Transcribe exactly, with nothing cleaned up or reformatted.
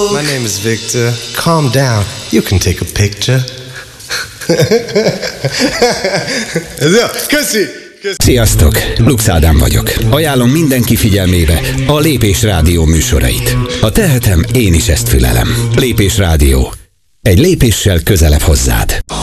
My name is Victor. Calm down. You can take a picture. Köszi! Sziasztok! Lux Ádám vagyok. Ajánlom mindenki figyelmébe a Lépés Rádió műsorait. Ha tehetem, én is ezt fülelem. Lépés Rádió. Egy lépéssel közelebb hozzád.